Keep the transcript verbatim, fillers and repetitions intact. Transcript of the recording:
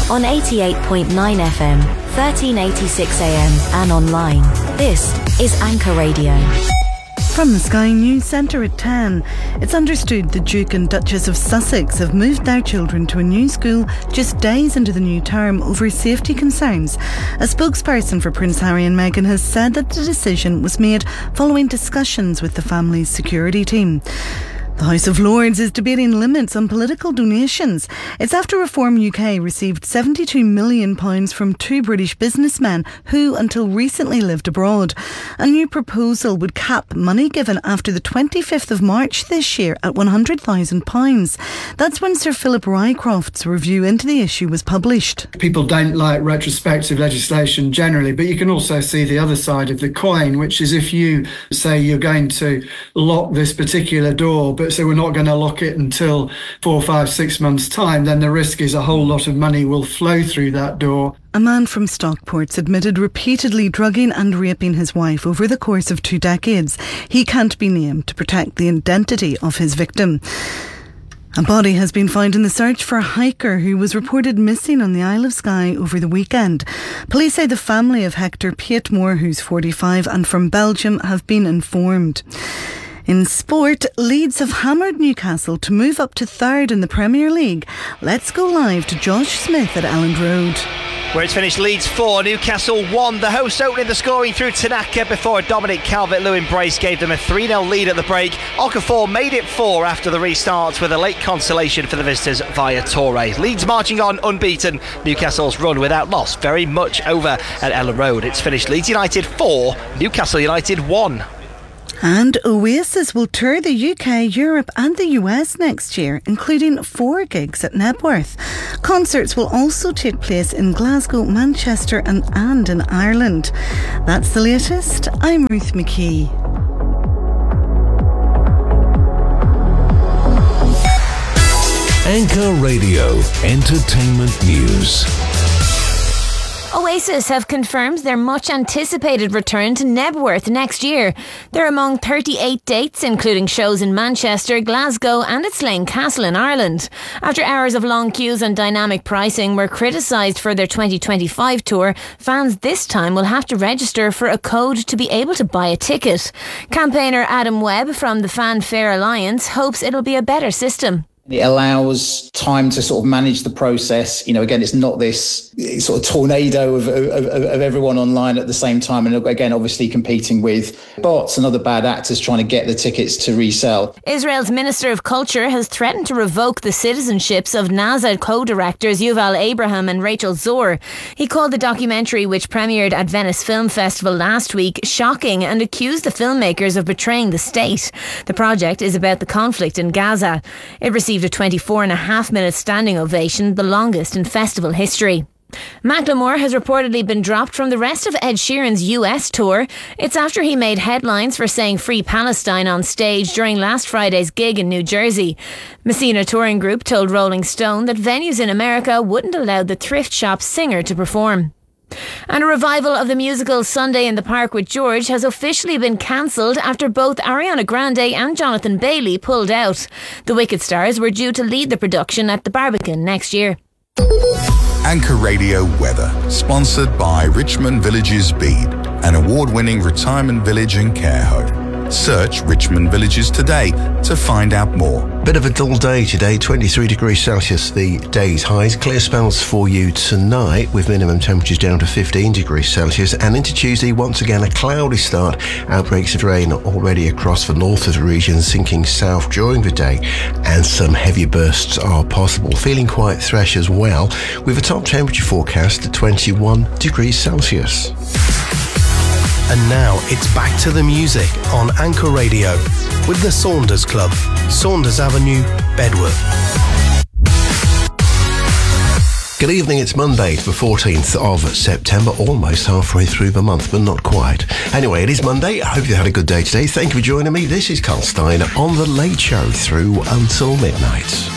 on eighty-eight point nine F M, thirteen eighty-six A M and online. This is Anchor Radio. From the Sky News Centre at ten, it's understood the Duke and Duchess of Sussex have moved their children to a new school just days into the new term over safety concerns. A spokesperson for Prince Harry and Meghan has said that the decision was made following discussions with the family's security team. The House of Lords is debating limits on political donations. It's after Reform U K received seventy-two million pounds from two British businessmen who, until recently, lived abroad. A new proposal would cap money given after the twenty-fifth of March this year at one hundred thousand pounds. That's when Sir Philip Rycroft's review into the issue was published. People don't like retrospective legislation generally, but you can also see the other side of the coin, which is if you say you're going to lock this particular door, but so we're not going to lock it until four, five, six months' time, then the risk is a whole lot of money will flow through that door. A man from Stockport's admitted repeatedly drugging and raping his wife over the course of two decades. He can't be named to protect the identity of his victim. A body has been found in the search for a hiker who was reported missing on the Isle of Skye over the weekend. Police say the family of Hector Pietmore, who's forty-five and from Belgium, have been informed. In sport, Leeds have hammered Newcastle to move up to third in the Premier League. Let's go live to Josh Smith at Elland Road. Where it's finished Leeds four, Newcastle one. The hosts opening the scoring through Tanaka before Dominic Calvert-Lewin brace gave them a three nil lead at the break. Okafor made it four after the restart with a late consolation for the visitors via Torre. Leeds marching on unbeaten. Newcastle's run without loss very much over at Elland Road. It's finished Leeds United four, Newcastle United one. And Oasis will tour the U K, Europe and the U S next year, including four gigs at Knebworth. Concerts will also take place in Glasgow, Manchester and, and in Ireland. That's the latest. I'm Ruth McKee. Anchor Radio Entertainment News. Oasis have confirmed their much-anticipated return to Knebworth next year. They're among thirty-eight dates, including shows in Manchester, Glasgow and at Slane Castle in Ireland. After hours of long queues and dynamic pricing were criticised for their twenty twenty-five tour, fans this time will have to register for a code to be able to buy a ticket. Campaigner Adam Webb from the Fanfare Alliance hopes it'll be a better system. It allows time to sort of manage the process. You know, again, it's not this sort of tornado of, of, of everyone online at the same time. And again, obviously competing with bots and other bad actors trying to get the tickets to resell. Israel's Minister of Culture has threatened to revoke the citizenships of NASA co-directors Yuval Abraham and Rachel Zor. He called the documentary, which premiered at Venice Film Festival last week, shocking and accused the filmmakers of betraying the state. The project is about the conflict in Gaza. It received a twenty-four and a half minute standing ovation, the longest in festival history. Macklemore has reportedly been dropped from the rest of Ed Sheeran's U S tour. It's after he made headlines for saying Free Palestine on stage during last Friday's gig in New Jersey. Messina Touring Group told Rolling Stone that venues in America wouldn't allow the thrift shop singer to perform. And a revival of the musical Sunday in the Park with George has officially been cancelled after both Ariana Grande and Jonathan Bailey pulled out. The Wicked stars were due to lead the production at the Barbican next year. Anchor Radio Weather, sponsored by Richmond Villages Bede, an award-winning retirement village and care home. Search Richmond Villages today to find out more. Bit of a dull day today, twenty-three degrees Celsius the day's highs. Clear spells for you tonight with minimum temperatures down to fifteen degrees Celsius, and into Tuesday once again a cloudy start. Outbreaks of rain already across the north of the region, sinking south during the day, and some heavy bursts are possible. Feeling quite fresh as well, with a top temperature forecast at twenty-one degrees Celsius. And now it's back to the music on Anchor Radio with the Saunders Club, Saunders Avenue, Bedworth. Good evening, it's Monday, the fourteenth of September, almost halfway through the month, but not quite. Anyway, it is Monday. I hope you had a good day today. Thank you for joining me. This is Carl Steiner on The Late Show through until midnight.